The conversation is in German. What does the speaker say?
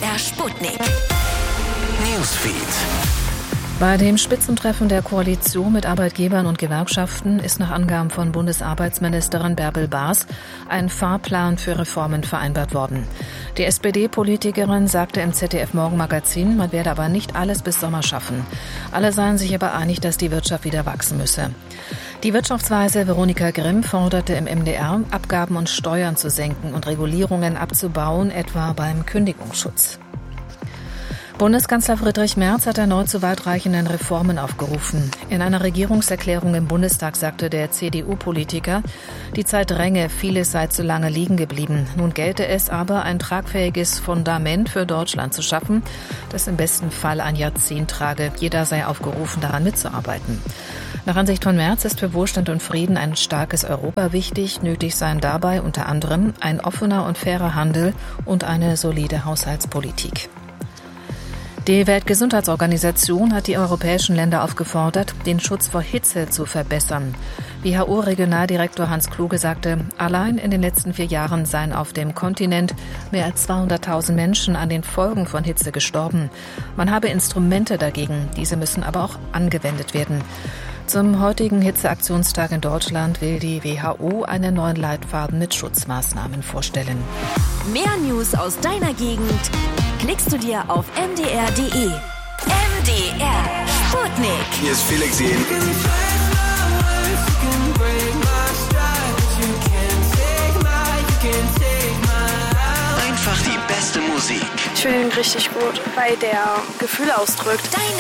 MDR Sputnik. Newsfeed. Bei dem Spitzentreffen der Koalition mit Arbeitgebern und Gewerkschaften ist nach Angaben von Bundesarbeitsministerin Bärbel Baas ein Fahrplan für Reformen vereinbart worden. Die SPD-Politikerin sagte im ZDF-Morgenmagazin, man werde aber nicht alles bis Sommer schaffen. Alle seien sich aber einig, dass die Wirtschaft wieder wachsen müsse. Die Wirtschaftsweise Veronika Grimm forderte im MDR, Abgaben und Steuern zu senken und Regulierungen abzubauen, etwa beim Kündigungsschutz. Bundeskanzler Friedrich Merz hat erneut zu weitreichenden Reformen aufgerufen. In einer Regierungserklärung im Bundestag sagte der CDU-Politiker, die Zeit dränge, vieles sei zu lange liegen geblieben. Nun gelte es aber, ein tragfähiges Fundament für Deutschland zu schaffen, das im besten Fall ein Jahrzehnt trage. Jeder sei aufgerufen, daran mitzuarbeiten. Nach Ansicht von Merz ist für Wohlstand und Frieden ein starkes Europa wichtig. Nötig seien dabei unter anderem ein offener und fairer Handel und eine solide Haushaltspolitik. Die Weltgesundheitsorganisation hat die europäischen Länder aufgefordert, den Schutz vor Hitze zu verbessern. WHO-Regionaldirektor Hans Kluge sagte, allein in den letzten 4 Jahren seien auf dem Kontinent mehr als 200.000 Menschen an den Folgen von Hitze gestorben. Man habe Instrumente dagegen, diese müssen aber auch angewendet werden. Zum heutigen Hitzeaktionstag in Deutschland will die WHO einen neuen Leitfaden mit Schutzmaßnahmen vorstellen. Mehr News aus deiner Gegend klickst du dir auf mdr.de. MDR Sputnik. Hier ist Felix Jähn. Einfach die beste Musik. Ich finde ihn richtig gut, weil der Gefühle ausdrückt. Deine